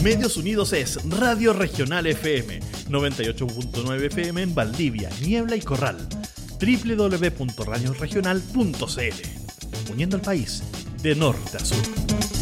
Medios Unidos es Radio Regional FM, 98.9 FM en Valdivia, Niebla y Corral, www.radioregional.cl, uniendo al país de norte a sur.